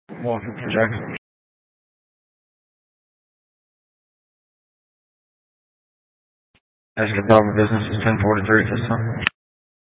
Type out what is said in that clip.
Walking from Jackson. As you can tell, business is 1043 at this time.